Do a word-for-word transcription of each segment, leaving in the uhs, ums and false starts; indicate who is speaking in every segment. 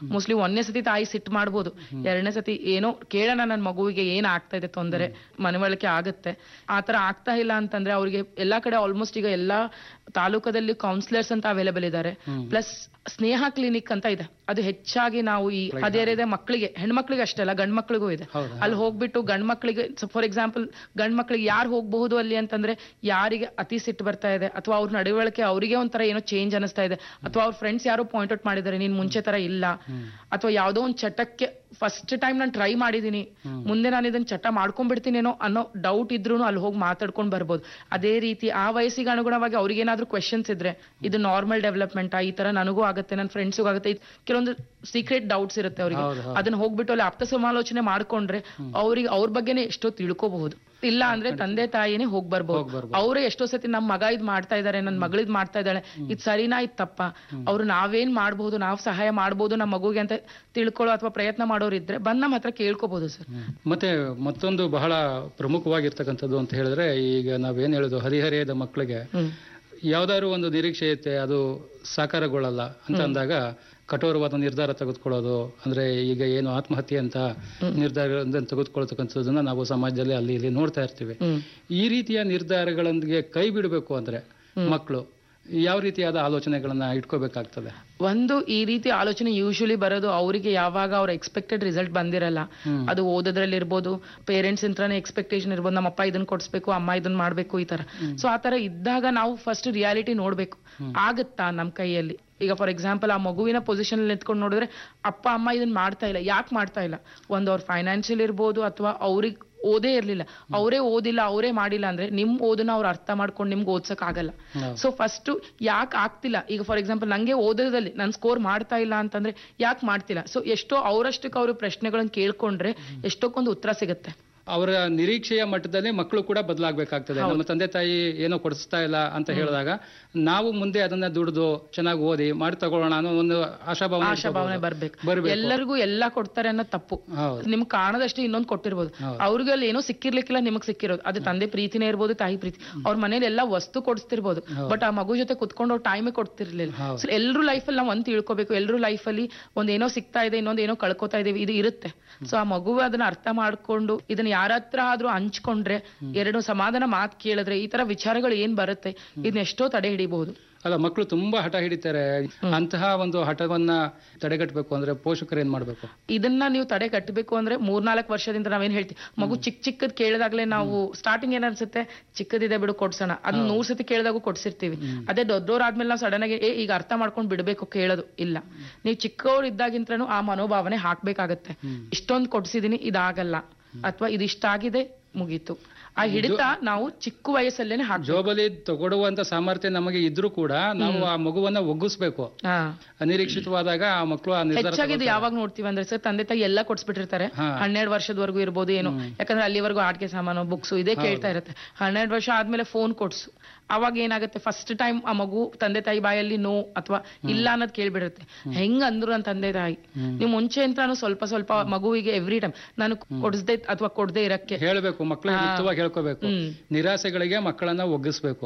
Speaker 1: Mostly ಒಂದನೇ ಸತಿ ತಾಯಿ ಸಿಟ್ಟು ಮಾಡ್ಬೋದು, ಎರಡನೇ ಸತಿ ಏನೋ ಕೇಳೋಣ ನನ್ನ ಮಗುವಿಗೆ ಏನ್ ಆಗ್ತಾ ಇದೆ ತೊಂದರೆ, ಮನವಳಿಕೆ ಆಗುತ್ತೆ. ಆತರ ಆಗ್ತಾ ಇಲ್ಲ ಅಂತಂದ್ರೆ ಅವ್ರಿಗೆ ಎಲ್ಲಾ ಕಡೆ ಆಲ್ಮೋಸ್ಟ್ ಈಗ ಎಲ್ಲಾ ತಾಲೂಕದಲ್ಲಿ ಕೌನ್ಸಿಲರ್ಸ್ ಅಂತ ಅವೈಲೇಬಲ್ ಇದ್ದಾರೆ. ಪ್ಲಸ್ ಸ್ನೇಹ ಕ್ಲಿನಿಕ್ ಅಂತ ಇದೆ, ಅದು ಹೆಚ್ಚಾಗಿ ನಾವು ಈ ಹದಿಹರೆಯದ ಮಕ್ಕಳಿಗೆ, ಹೆಣ್ಮಕ್ಳಿಗೆ ಅಷ್ಟೇ ಅಲ್ಲ ಗಂಡ್ ಮಕ್ಳಿಗೂ ಇದೆ. ಅಲ್ಲಿ ಹೋಗ್ಬಿಟ್ಟು ಗಂಡ್ ಮಕ್ಳಿಗೆ ಫಾರ್ ಎಕ್ಸಾಂಪಲ್ ಗಂಡ್ ಮಕ್ಳಿಗೆ ಯಾರು ಹೋಗಬಹುದು ಅಲ್ಲಿ ಅಂತಂದ್ರೆ ಯಾರಿಗೆ ಅತಿ ಸಿಟ್ಟು ಬರ್ತಾ ಇದೆ, ಅಥವಾ ಅವ್ರ ನಡವಳಿಕೆ ಅವರಿಗೆ ಒಂಥರ ಏನೋ ಚೇಂಜ್ ಅನಿಸ್ತಾ ಇದೆ, ಅಥವಾ ಅವ್ರ ಫ್ರೆಂಡ್ಸ್ ಯಾರೋ ಪಾಯಿಂಟ್ ಔಟ್ ಮಾಡಿದ್ದಾರೆ ನೀನ್ ಮುಂಚೆ ತರ ಇಲ್ಲ, ಅಥವಾ ಯಾವ್ದೋ ಒಂದ್ ಚಟಕ್ಕೆ ಫಸ್ಟ್ ಟೈಮ್ ನಾನು ಟ್ರೈ ಮಾಡಿದೀನಿ, ಮುಂದೆ ನಾನು ಇದನ್ನ ಚಟ ಮಾಡ್ಕೊಂಡ್ಬಿಡ್ತೀನೇನೋ ಅನ್ನೋ ಡೌಟ್ ಇದ್ರೂ ಅಲ್ಲಿ ಹೋಗಿ ಮಾತಾಡ್ಕೊಂಡ್ ಬರ್ಬೋದು. ಅದೇ ರೀತಿ ಆ ವಯಸ್ಸಿಗೆ ಅನುಗುಣವಾಗಿ ಅವ್ರಿಗೇನಾದ್ರೂ ಕ್ವೆಶನ್ಸ್ ಇದ್ರೆ ಇದು ನಾರ್ಮಲ್ ಡೆವಲಪ್ಮೆಂಟ್, ಈ ತರ ನನಗೂ ಆಗುತ್ತೆ ನನ್ನ ಫ್ರೆಂಡ್ಸ್ಗೂ ಆಗುತ್ತೆ, ಕೆಲವೊಂದು ಸೀಕ್ರೆಟ್ ಡೌಟ್ಸ್ ಇರುತ್ತೆ ಅವ್ರಿಗೆ, ಅದನ್ನ ಹೋಗ್ಬಿಟ್ಟು ಅಲ್ಲಿ ಆಪ್ತ ಸಮಾಲೋಚನೆ ಮಾಡ್ಕೊಂಡ್ರೆ ಅವ್ರಿಗೆ ಅವ್ರ ಬಗ್ಗೆನೇ ಎಷ್ಟೋ ತಿಳ್ಕೋಬಹುದು. ಇಲ್ಲ ಅಂದ್ರೆ ತಂದೆ ತಾಯಿನೇ ಹೋಗ್ ಬರ್ಬೋದು. ಅವರೇ ಎಷ್ಟೋ ಸತಿ ನಮ್ ಮಗ ಇದ್ ಮಾಡ್ತಾ ಇದಾರೆ, ನನ್ ಮಗಳಿದ್ ಮಾಡ್ತಾ ಇದ್ದಾಳೆ, ಇದ್ ಸರಿನಾ ಇದ್ ತಪ್ಪ, ಅವ್ರು ನಾವೇನ್ ಮಾಡ್ಬೋದು, ನಾವ್ ಸಹಾಯ ಮಾಡ್ಬೋದು ನಮ್ಮ ಮಗುಗೆ ಅಂತ ತಿಳ್ಕೊಳ್ಳೋ ಅಥವಾ ಪ್ರಯತ್ನ ಮಾಡೋರು ಇದ್ರೆ ಬಂದ್ ನಮ್ಮ ಹತ್ರ ಕೇಳ್ಕೋಬಹುದು ಸರ್.
Speaker 2: ಮತ್ತೆ ಮತ್ತೊಂದು ಬಹಳ ಪ್ರಮುಖವಾಗಿರ್ತಕ್ಕಂಥದ್ದು ಅಂತ ಹೇಳಿದ್ರೆ, ಈಗ ನಾವೇನ್ ಹೇಳುದು ಹದಿಹರೆಯದ ಮಕ್ಕಳಿಗೆ ಯಾವ್ದಾದ್ರು ಒಂದು ನಿರೀಕ್ಷೆ ಐತೆ ಅದು ಸಾಕಾರಗೊಳ್ಳಲ್ಲ ಅಂತ ಅಂದಾಗ ಕಠೋರವಾದ ನಿರ್ಧಾರ ತೆಗೆದುಕೊಳ್ಳೋದು, ಅಂದ್ರೆ ಈಗ ಏನು ಆತ್ಮಹತ್ಯೆ ಅಂತ ನಿರ್ಧಾರ ತೆಗೆದುಕೊಳ್ತಕ್ಕಂಥದ್ದನ್ನ ನಾವು ಸಮಾಜದಲ್ಲಿ ಅಲ್ಲಿ ಇಲ್ಲಿ ನೋಡ್ತಾ ಇರ್ತೀವಿ. ಈ ರೀತಿಯ ನಿರ್ಧಾರಗಳೊಂದಿಗೆ ಕೈ ಬಿಡಬೇಕು ಅಂದ್ರೆ ಮಕ್ಕಳು ಯಾವ ರೀತಿಯಾದ ಆಲೋಚನೆಗಳನ್ನ ಇಟ್ಕೋಬೇಕಾಗ್ತದೆ?
Speaker 1: ಒಂದು ಈ ರೀತಿ ಆಲೋಚನೆ ಯೂಶಲಿ ಬರೋದು ಅವರಿಗೆ ಯಾವಾಗ ಅವ್ರ ಎಕ್ಸ್ಪೆಕ್ಟೆಡ್ ರಿಸಲ್ಟ್ ಬಂದಿರಲ್ಲ, ಅದು ಓದೋದ್ರಲ್ಲಿ ಇರ್ಬೋದು, ಪೇರೆಂಟ್ಸ್ ಇಂತ್ರನೇ ಎಕ್ಸ್ಪೆಕ್ಟೇಷನ್ ಇರ್ಬೋದು, ನಮ್ಮ ಅಪ್ಪ ಇದನ್ನ ಕೊಡ್ಸ್ಬೇಕು, ಅಮ್ಮ ಇದನ್ನ ಮಾಡ್ಬೇಕು, ಈ ತರ. ಸೊ ಆ ತರ ಇದ್ದಾಗ ನಾವು ಫಸ್ಟ್ ರಿಯಾಲಿಟಿ ನೋಡ್ಬೇಕು, ಆಗತ್ತಾ ನಮ್ ಕೈಯಲ್ಲಿ. ಈಗ ಫಾರ್ ಎಕ್ಸಾಂಪಲ್ ಆ ಮಗುವಿನ ಪೊಸಿಷನ್ ನಿಂತ್ಕೊಂಡು ನೋಡಿದ್ರೆ ಅಪ್ಪ ಅಮ್ಮ ಇದನ್ನ ಮಾಡ್ತಾ ಇಲ್ಲ, ಯಾಕೆ ಮಾಡ್ತಾ ಇಲ್ಲ? ಒಂದು ಅವ್ರ ಫೈನಾನ್ಷಿಯಲ್ ಇರ್ಬೋದು, ಅಥವಾ ಅವ್ರಿಗೆ ಓದೇ ಇರ್ಲಿಲ್ಲ, ಅವರೇ ಓದಿಲ್ಲ, ಅವರೇ ಮಾಡಿಲ್ಲ ಅಂದ್ರೆ ನಿಮ್ ಓದನ್ನ ಅವ್ರು ಅರ್ಥ ಮಾಡ್ಕೊಂಡು ನಿಮ್ಗೆ ಓದ್ಸಕ್ ಆಗಲ್ಲ. ಸೊ ಫಸ್ಟ್ ಯಾಕೆ ಆಗ್ತಿಲ್ಲ, ಈಗ ಫಾರ್ ಎಕ್ಸಾಂಪಲ್ ನಂಗೆ ಓದೋದ್ರಲ್ಲಿ ನನ್ ಸ್ಕೋರ್ ಮಾಡ್ತಾ ಇಲ್ಲ ಅಂತಂದ್ರೆ ಯಾಕೆ ಮಾಡ್ತಿಲ್ಲ? ಸೊ ಎಷ್ಟೋ ಅವರಷ್ಟಕ್ಕೆ ಅವ್ರ ಪ್ರಶ್ನೆಗಳನ್ನ ಕೇಳ್ಕೊಂಡ್ರೆ ಎಷ್ಟೊಕ್ಕೊಂದು ಉತ್ತರ ಸಿಗುತ್ತೆ.
Speaker 2: ಅವರ ನಿರೀಕ್ಷೆಯ ಮಟ್ಟದಲ್ಲಿ ಮಕ್ಕಳು ಕೂಡ ಬದಲಾಗಬೇಕಾಗ್ತದೆ. ನಮ್ಮ ತಂದೆ ತಾಯಿ ಏನೋ ಕೊಡಿಸ್ತಾ ಇಲ್ಲ ಅಂತ ಹೇಳಿದಾಗ ನಾವು ಮುಂದೆ ಅದನ್ನ ದುಡಿದು ಚೆನ್ನಾಗಿ ಓದಿ ಮಾಡಿ ತಗೊಳ್ಳೋಣ ಅನ್ನೋ ಒಂದು ಆಶಾಭಾವನೆ
Speaker 1: ಆಶಾಭಾವನೆ ಬರ್ಬೇಕು. ಎಲ್ಲರಿಗೂ ಎಲ್ಲಾ ಕೊಡ್ತಾರೆ ಅನ್ನೋ ತಪ್ಪು. ನಿಮ್ಗೆ ಕಾಣದಷ್ಟೇ ಇನ್ನೊಂದು ಕೊಟ್ಟಿರ್ಬೋದು, ಅವ್ರಿಗೆ ಅಲ್ಲಿ ಏನೋ ಸಿಕ್ಕಿರ್ಲಿಕ್ಕಿಲ್ಲ, ನಿಮಗ್ ಸಿಕ್ಕಿರೋದು ಅದು ತಂದೆ ಪ್ರೀತಿನೇ ಇರ್ಬೋದು, ತಾಯಿ ಪ್ರೀತಿ. ಅವ್ರ ಮನೇಲಿ ಎಲ್ಲಾ ವಸ್ತು ಕೊಡಿಸ್ತಿರ್ಬೋದು, ಬಟ್ ಆ ಮಗು ಜೊತೆ ಕುತ್ಕೊಂಡು ಅವ್ರು ಟೈಮೇ ಕೊಡ್ತಿರ್ಲಿಲ್ಲ. ಸೊ ಎಲ್ರೂ ಲೈಫಲ್ಲಿ ನಾವು ಒಂದ್ ತಿಳ್ಕೊಬೇಕು, ಎಲ್ರೂ ಲೈಫಲ್ಲಿ ಒಂದ್ ಏನೋ ಸಿಗ್ತಾ ಇದೆ, ಇನ್ನೊಂದ್ ಏನೋ ಕಳ್ಕೊತಾ ಇದೀವಿ, ಇದು ಇರುತ್ತೆ. ಸೊ ಆ ಮಗು ಅದನ್ನ ಅರ್ಥ ಮಾಡ್ಕೊಂಡು ಇದನ್ನ ಯಾರ ಹತ್ರ ಆದ್ರೂ ಹಂಚ್ಕೊಂಡ್ರೆ, ಎರಡು ಸಮಾಧಾನ ಮಾತು ಕೇಳಿದ್ರೆ ಈ ತರ ವಿಚಾರಗಳು ಏನ್ ಬರುತ್ತೆ ಇದನ್ನ ಎಷ್ಟೋ ತಡೆ ಹಿಡಿಬಹುದು.
Speaker 2: ಅಲ್ಲ, ಮಕ್ಕಳು ತುಂಬಾ ಹಠ ಹಿಡಿತಾರೆ. ಅಂತಹ ಒಂದು ಹಠವನ್ನ ತಡೆಗಟ್ಟಬೇಕು ಅಂದ್ರೆ ಪೋಷಕರು ಏನ್ ಮಾಡ್ಬೇಕು?
Speaker 1: ಇದನ್ನ ನೀವು ತಡೆ ಕಟ್ಟಬೇಕು ಅಂದ್ರೆ ಮೂರ್ನಾಲ್ಕು ವರ್ಷದಿಂದ ನಾವೇನ್ ಹೇಳ್ತೀವಿ, ಮಗು ಚಿಕ್ಕ ಚಿಕ್ಕದ್ ಕೇಳಿದಾಗ್ಲೇ ನಾವು ಸ್ಟಾರ್ಟಿಂಗ್ ಏನ್ ಅನ್ಸುತ್ತೆ, ಚಿಕ್ಕದಿದೆ ಬಿಡು ಕೊಡ್ಸೋಣ, ಅದನ್ನ ನೂರ್ ಸತಿ ಕೇಳಿದಾಗೂ ಕೊಡ್ಸಿರ್ತೀವಿ. ಅದೇ ದೊಡ್ಡೋರಾದ್ಮೇಲೆ ನಾವು ಸಡನ್ ಆಗಿ ಏ ಈಗ ಅರ್ಥ ಮಾಡ್ಕೊಂಡ್ ಬಿಡ್ಬೇಕು ಕೇಳೋದು ಇಲ್ಲ. ನೀವು ಚಿಕ್ಕವ್ರು ಇದ್ದಾಗಿಂತ್ರನು ಆ ಮನೋಭಾವನೆ ಹಾಕ್ಬೇಕಾಗತ್ತೆ, ಇಷ್ಟೊಂದು ಕೊಡ್ಸಿದೀನಿ ಇದಾಗಲ್ಲ, ಅಥವಾ ಇದಿಷ್ಟ ಆಗಿದೆ ಮುಗೀತು. ಆ ಹಿಡಿತ ನಾವು ಚಿಕ್ಕ ವಯಸ್ಸಲ್ಲೇನೆ ಹಾಕಿ
Speaker 2: ಜೋಬಲಿ ತಗೊಡುವಂತ ಸಾಮರ್ಥ್ಯ ನಮಗೆ ಇದ್ರೂ ಕೂಡ ನಾವು ಆ ಮಗುವನ್ನ ಒಗ್ಗಿಸ್ಬೇಕು. ಅನಿರೀಕ್ಷಿತವಾದಾಗ ಆ ಮಕ್ಕಳು
Speaker 1: ಹೆಚ್ಚಾಗಿ ಇದು ಯಾವಾಗ ನೋಡ್ತೀವಿ ಅಂದ್ರೆ ಸರ್, ತಂದೆ ತಾಯಿ ಎಲ್ಲ ಕೊಡ್ಸ್ಬಿಟ್ಟಿರ್ತಾರೆ, ಹನ್ನೆರಡು ವರ್ಷದವರೆಗೂ ಇರ್ಬೋದು ಏನು, ಯಾಕಂದ್ರೆ ಅಲ್ಲಿವರೆಗೂ ಆಟಿಕೆ ಸಾಮಾನು ಬುಕ್ಸ್ ಇದೇ ಕೇಳ್ತಾ ಇರುತ್ತೆ. ಹನ್ನೆರಡು ವರ್ಷ ಆದ್ಮೇಲೆ ಫೋನ್ ಕೊಡ್ಸು, ಅವಾಗ ಏನಾಗುತ್ತೆ, ಫಸ್ಟ್ ಟೈಮ್ ಆ ಮಗು ತಂದೆ ತಾಯಿ ಬಾಯಲ್ಲಿ ನೋ ಅಥವಾ ಇಲ್ಲ ಅನ್ನೋದು ಕೇಳ್ಬಿಡುತ್ತೆ. ಹೆಂಗ್ ಅಂದ್ರು ನನ್ನ ತಂದೆ ತಾಯಿ, ನೀವು ಮುಂಚೆ ಅಂತಾನು ಸ್ವಲ್ಪ ಸ್ವಲ್ಪ ಮಗುವಿಗೆ ಎವ್ರಿ ಟೈಮ್ ನಾನು ಕೊಡಿಸ್ದೆ ಅಥವಾ ಕೊಡದೆ ಇರಕ್ಕೆ
Speaker 2: ಹೇಳ್ಬೇಕು, ಮಕ್ಕಳಿಗೆ ಮುಕ್ತವಾಗಿ ಹೇಳ್ಕೋಬೇಕು. ನಿರಾಸೆಗಳಿಗೆ ಮಕ್ಕಳನ್ನ ಒಗ್ಗಿಸ್ಬೇಕು.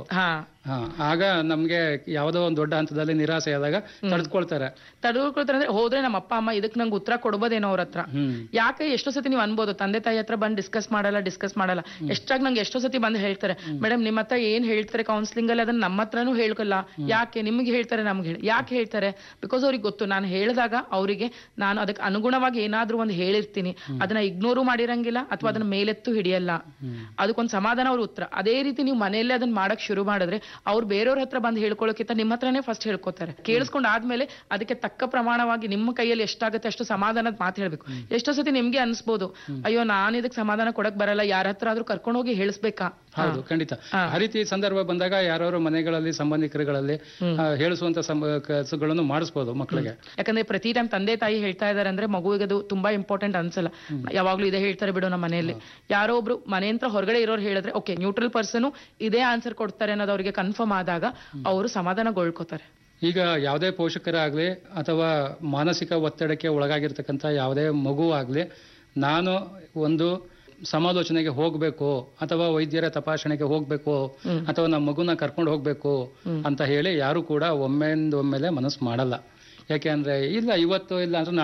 Speaker 2: ಆಗ ನಮ್ಗೆ ಯಾವ್ದೋ ಒಂದ್ ದೊಡ್ಡ ಹಂತದಲ್ಲಿ ನಿರಾಸೆ ಆದಾಗ ತಡೆದುಕೊಳ್ತಾರೆ.
Speaker 1: ತಡೆದುಕೊಳ್ತಾರೆ ಅಂದ್ರೆ ಹೋದ್ರೆ ನಮ್ಮ ಅಪ್ಪ ಅಮ್ಮ ಇದಕ್ ನಂಗೆ ಉತ್ತರ ಕೊಡ್ಬೋದೇನೋ ಅವ್ರ ಹತ್ರ. ಯಾಕೆ ಎಷ್ಟೋ ಸತಿ ನೀವು ಅನ್ಬೋದು, ತಂದೆ ತಾಯಿ ಹತ್ರ ಬಂದು ಡಿಸ್ಕಸ್ ಮಾಡಲ್ಲ ಡಿಸ್ಕಸ್ ಮಾಡಲ್ಲ ಎಷ್ಟಾಗಿ ನಂಗೆ ಎಷ್ಟೋ ಸತಿ ಬಂದು ಹೇಳ್ತಾರೆ, ಮೇಡಮ್ ನಿಮ್ಮ ಹತ್ರ ಏನ್ ಹೇಳ್ತಾರೆ ಕೌನ್ಸಿಲಿಂಗ್ ಅಲ್ಲಿ ಅದನ್ನ ನಮ್ಮ ಹತ್ರನೂ ಹೇಳ್ಕಲ್ಲ, ಯಾಕೆ ನಿಮ್ಗೆ ಹೇಳ್ತಾರೆ ನಮ್ಗೆ ಹೇಳಿ ಯಾಕೆ ಹೇಳ್ತಾರೆ? ಬಿಕಾಸ್ ಅವ್ರಿಗೆ ಗೊತ್ತು, ನಾನು ಹೇಳಿದಾಗ ಅವರಿಗೆ ನಾನು ಅದಕ್ಕೆ ಅನುಗುಣವಾಗಿ ಏನಾದ್ರೂ ಒಂದು ಹೇಳಿರ್ತೀನಿ, ಅದನ್ನ ಇಗ್ನೋರು ಮಾಡಿರಂಗಿಲ್ಲ ಅಥವಾ ಅದನ್ನ ಮೇಲೆತ್ತು ಹಿಡಿಯಲ್ಲ, ಅದಕ್ಕೊಂದು ಸಮಾಧಾನ ಅವ್ರ ಉತ್ತರ. ಅದೇ ರೀತಿ ನೀವು ಮನೆಯಲ್ಲೇ ಅದನ್ನ ಮಾಡಕ್ ಶುರು ಮಾಡಿದ್ರೆ ಅವ್ರು ಬೇರೆಯವ್ರ ಹತ್ರ ಬಂದು ಹೇಳ್ಕೊಳ್ಳೋಕ್ಕಿಂತ ನಿಮ್ಮ ಹತ್ರನೇ ಫಸ್ಟ್ ಹೇಳ್ಕೊತಾರೆ. ಕೇಳಿಸ್ಕೊಂಡ್ ಆದ್ಮೇಲೆ ಅದಕ್ಕೆ ತಕ್ಕ ಪ್ರಮಾಣವಾಗಿ ನಿಮ್ಮ ಕೈಯಲ್ಲಿ ಎಷ್ಟಾಗುತ್ತೆ ಅಷ್ಟು ಸಮಾಧಾನದ ಮಾತು ಹೇಳ್ಬೇಕು. ಎಷ್ಟೋ ಸತಿ ನಿಮ್ಗೆ ಅನ್ಸ್ಬೋದು, ಅಯ್ಯೋ ನಾನು ಇದಕ್ಕೆ ಸಮಾಧಾನ ಕೊಡಕ್ ಬರಲ್ಲ, ಯಾರ ಹತ್ರ ಆದ್ರೂ ಕರ್ಕೊಂಡು ಹೋಗಿ ಹೇಳಿಸ್ಬೇಕಾ?
Speaker 2: ಹೌದು, ಖಂಡಿತ. ಆ ರೀತಿ ಸಂದರ್ಭ ಬಂದಾಗ ಯಾರು ಮನೆಗಳಲ್ಲಿ ಸಂಬಂಧಿಕರುಗಳಲ್ಲಿ ಹೇಳಿಸುವಂತ ಕೆಲಸಗಳನ್ನು ಮಾಡಿಸ್ಬೋದು ಮಕ್ಕಳಿಗೆ.
Speaker 1: ಯಾಕಂದ್ರೆ ಪ್ರತಿ ಟೈಮ್ ತಂದೆ ತಾಯಿ ಹೇಳ್ತಾ ಇದಾರೆ ಅಂದ್ರೆ ಮಗುವಿಗೆ ಅದು ತುಂಬಾ ಇಂಪಾರ್ಟೆಂಟ್ ಅನ್ಸಲ್ಲ. ಯಾವಾಗ್ಲೂ ಇದೇ ಹೇಳ್ತಾರೆ ಬಿಡು ನಮ್ಮ ಮನೆಯಲ್ಲಿ, ಯಾರೋ ಒಬ್ರು ಮನೆಯಂತ್ರ ಹೊರಗಡೆ ಇರೋರು ಹೇಳಿದ್ರೆ ಓಕೆ ನ್ಯೂಟ್ರಲ್ ಪರ್ಸನ್ ಇದೇ ಆನ್ಸರ್ ಕೊಡ್ತಾರೆ ಅನ್ನೋದು ಅವ್ರಿಗೆ ಕನ್ಫರ್ಮ್ ಆದಾಗ ಅವರು ಸಮಾಧಾನಗೊಳ್ಕೋತಾರೆ.
Speaker 2: ಈಗ ಯಾವುದೇ ಪೋಷಕರಾಗ್ಲಿ ಅಥವಾ ಮಾನಸಿಕ ಒತ್ತಡಕ್ಕೆ ಒಳಗಾಗಿರ್ತಕ್ಕಂಥ ಯಾವುದೇ ಮಗು ಆಗ್ಲಿ, ನಾನು ಒಂದು ಸಮಾಲೋಚನೆಗೆ ಹೋಗ್ಬೇಕು ಅಥವಾ ವೈದ್ಯರ ತಪಾಸಣೆಗೆ ಹೋಗ್ಬೇಕು ಅಥವಾ ನಮ್ಮ ಮಗುನ ಕರ್ಕೊಂಡು ಹೋಗ್ಬೇಕು ಅಂತ ಹೇಳಿ ಯಾರು ಕೂಡ ಒಮ್ಮೆಂದೊಮ್ಮೆಲೆ ಮನಸ್ಸು ಮಾಡಲ್ಲ. ಯಾಕೆ ಅಂದ್ರೆ ಇಲ್ಲ ಇವತ್ತು ಇಲ್ಲ ಅಂದ್ರೆ